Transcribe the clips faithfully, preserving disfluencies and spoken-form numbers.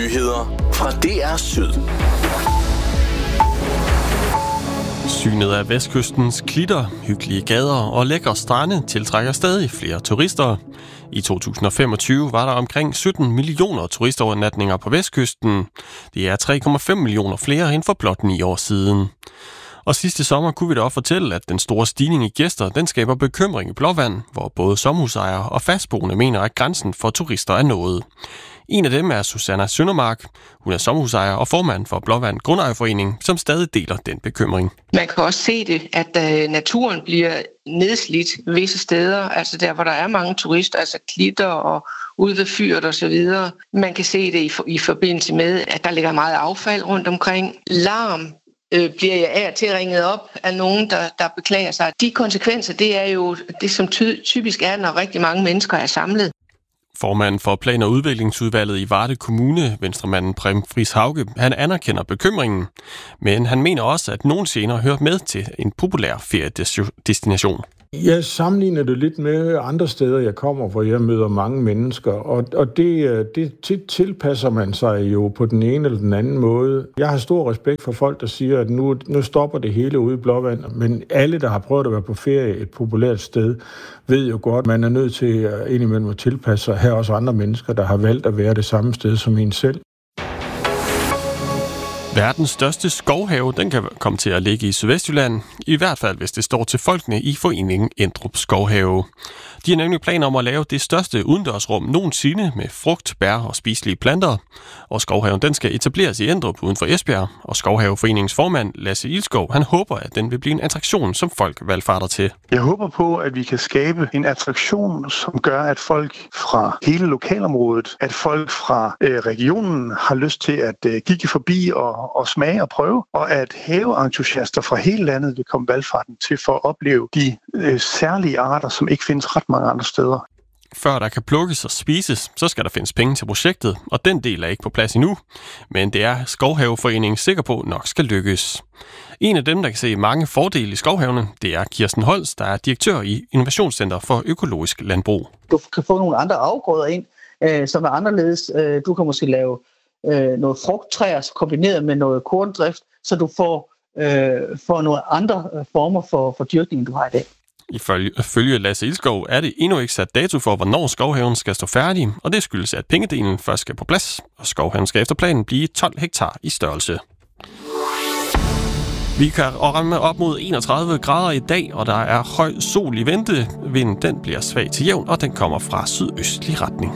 Nyheder fra D R Syd. Synet af vestkystens klitter, hyggelige gader og lækre strande tiltrækker stadig flere turister. I to tusind og femogtyve var der omkring sytten millioner turistovernatninger på vestkysten. Det er tre komma fem millioner flere end for blot ni år siden. Og sidste sommer kunne vi da også fortælle, at den store stigning i gæster, den skaber bekymring i Blåvand, hvor både sommerhusejere og fastboende mener, at grænsen for turister er nået. En af dem er Susanna Søndermark. Hun er sommerhusejer og formand for Blåvand Grundejerforening, som stadig deler den bekymring. Man kan også se det, at uh, naturen bliver nedslidt visse steder, altså der, hvor der er mange turister, altså klitter og ude ved fyret og så videre. Man kan se det i, for, i forbindelse med, at der ligger meget affald rundt omkring. Larm øh, bliver jeg af til ringet op af nogen, der, der beklager sig. De konsekvenser, det er jo det, som ty- typisk er, når rigtig mange mennesker er samlet. Formanden for Plan- og Udviklingsudvalget i Varde Kommune, venstremanden Preben Friis Hauge, han anerkender bekymringen, men han mener også, at nogle gener hører med til en populær feriedestination. Jeg sammenligner det lidt med andre steder, jeg kommer, hvor jeg møder mange mennesker, og, og det, det tilpasser man sig jo på den ene eller den anden måde. Jeg har stor respekt for folk, der siger, at nu, nu stopper det hele ude i Blåvand, men alle, der har prøvet at være på ferie et populært sted, ved jo godt, at man er nødt til at indimellem at tilpasse sig. Her er også andre mennesker, der har valgt at være det samme sted som en selv. Verdens største skovhave, den kan komme til at ligge i Sydvestjylland, i hvert fald hvis det står til folkene i foreningen Endrup Skovhave. De har nemlig planer om at lave det største udendørsrum nogensinde med frugt, bær og spiselige planter. Og skovhaven den skal etableres i Endrup uden for Esbjerg, og Skovhaveforeningens formand Lasse Ilskov, han håber, at den vil blive en attraktion, som folk valfarter til. Jeg håber på, at vi kan skabe en attraktion, som gør, at folk fra hele lokalområdet, at folk fra øh, regionen har lyst til at øh, kigge forbi og, og smage og prøve, og at haveentusiaster fra hele landet vil komme valfarten til for at opleve de øh, særlige arter, som ikke findes ret mange andre steder. Før der kan plukkes og spises, så skal der findes penge til projektet, og den del er ikke på plads endnu. Men det er Skovhaveforeningen sikker på nok skal lykkes. En af dem, der kan se mange fordele i skovhavene, det er Kirsten Holst, der er direktør i Innovationscenter for Økologisk Landbrug. Du kan få nogle andre afgrøder ind, øh, som er anderledes. Øh, du kan måske lave øh, noget frugttræer kombineret med noget korndrift, så du får, øh, får nogle andre former for, for dyrkning, du har i dag. Ifølge Lasse Ilskov er det endnu ikke sat dato for, hvornår skovhaven skal stå færdig, og det skyldes, at pengedelen først skal på plads, og skovhaven skal efter planen blive tolv hektar i størrelse. Vi kan ramme op mod enogtredive grader i dag, og der er høj sol i vente. Vinden den bliver svag til jævn, og den kommer fra sydøstlig retning.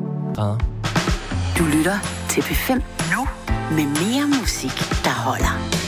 Du lytter til P fem nu med mere musik, der holder.